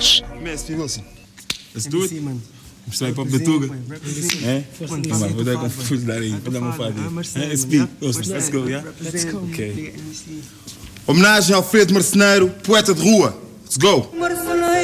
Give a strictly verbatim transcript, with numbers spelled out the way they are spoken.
Beats. Man, S P Wilson. Let's do it. Mostrar aí para o Betuga. É? Mano, vou dar confuso dar aí. Vou dar uma fada aí. S P Wilson, let's go, yeah? Let's go. Ok. Homenagem ao Alfredo Marceneiro, poeta de rua. Let's go.